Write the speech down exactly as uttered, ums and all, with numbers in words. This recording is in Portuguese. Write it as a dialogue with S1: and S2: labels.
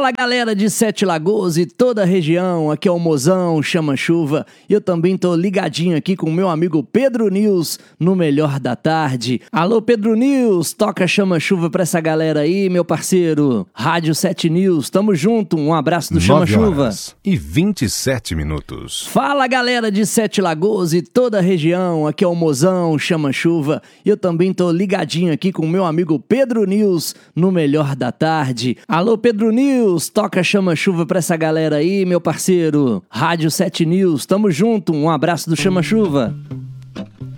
S1: Fala galera de Sete Lagoas e toda a região, aqui é o Mozão Chama Chuva e eu também tô ligadinho aqui com o meu amigo Pedro News no Melhor da Tarde. Alô Pedro News, toca Chama Chuva pra essa galera aí, meu parceiro. Rádio Sete News, tamo junto, um abraço do Chama Chuva.
S2: E vinte e sete minutos.
S1: Fala galera de Sete Lagoas e toda a região, aqui é o Mozão Chama Chuva e eu também tô ligadinho aqui com o meu amigo Pedro News no Melhor da Tarde. Alô Pedro News, toca Chama Chuva pra essa galera aí, meu parceiro. Rádio Sete News, tamo junto, um abraço do Chama Chuva.